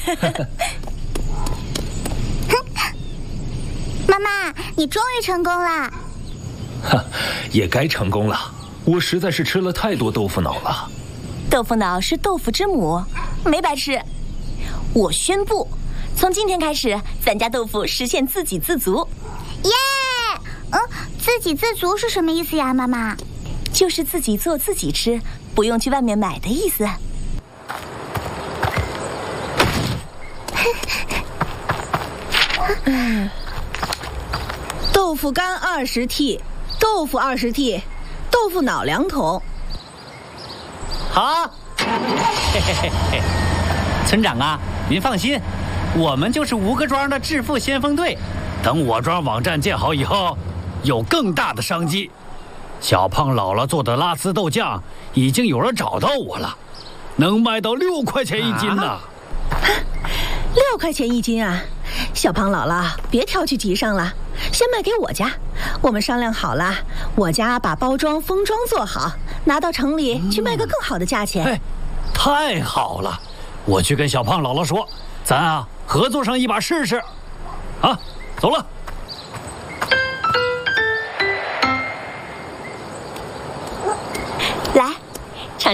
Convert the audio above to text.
妈妈，你终于成功了。 哈，也该成功了。我实在是吃了太多豆腐脑了。 豆腐脑是豆腐之母，没白吃。我宣布，从今天开始，咱家豆腐实现自给自足。 耶！自给自足是什么意思呀，妈妈？ 就是自己做自己吃，不用去外面买的意思。 豆腐干20屉，豆腐20屉，豆腐脑2桶。 好，嘿嘿嘿嘿，村长啊，您放心，我们就是吴各庄的致富先锋队。等我庄网站建好以后，有更大的商机。小胖姥姥做的拉丝豆酱已经有人找到我了，能卖到6块钱1斤呢。 6块钱1斤啊！小胖姥姥，别挑去集上了，先卖给我家。我们商量好了，我家把包装封装做好，拿到城里去卖个更好的价钱。 哎，太好了！我去跟小胖姥姥说，咱啊合作上一把试试。啊，走了。